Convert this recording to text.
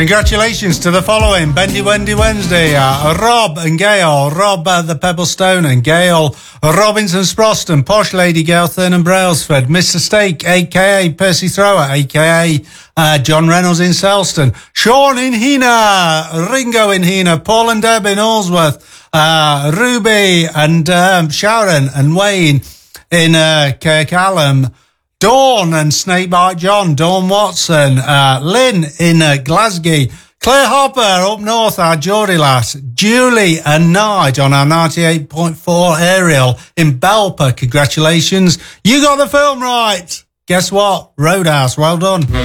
Congratulations to the following: Bendy Wendy Wednesday, Rob and Gail, Rob the Pebblestone and Gail Robinson Sproston, Posh Lady Gail Thurnan Brailsford, Mr. Steak, a.k.a. Percy Thrower, a.k.a. John Reynolds in Selston, Sean in Hina, Ringo in Hina, Paul and Deb in Allsworth, Ruby and Sharon and Wayne in Kirkcallam, Dawn and Snakebite John, Dawn Watson, Lynn in Glasgow, Claire Hopper up north, our Geordie lass, Julie and Nige on our 98.4 aerial in Belper. Congratulations, you got the film right. Guess what? Roadhouse, well done.